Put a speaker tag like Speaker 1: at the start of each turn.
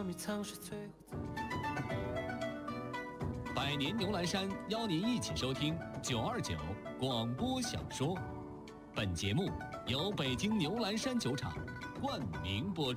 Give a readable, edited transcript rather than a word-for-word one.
Speaker 1: 百年牛栏山邀您一起收听929广播小说。本节目由北京牛栏山酒厂冠名播出。